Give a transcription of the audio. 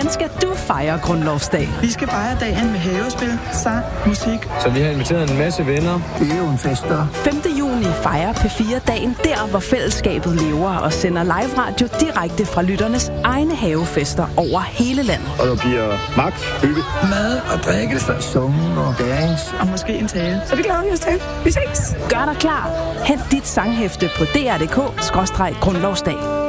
Hvordan skal du fejre Grundlovsdag? Vi skal fejre dagen med havespil, sang, musik. Så vi har inviteret en masse venner. Det er jo en fest, der. 5. juni fejrer P4 dagen der, hvor fællesskabet lever og sender live radio direkte fra lytternes egne havefester over hele landet. Og der bliver max, hygge, Mad og drikkelse, summen og dance. Og måske en tale. Så det glæder vi os til. Vi ses. Gør dig klar. Hent dit sanghæfte på dr.dk/grundlovsdag.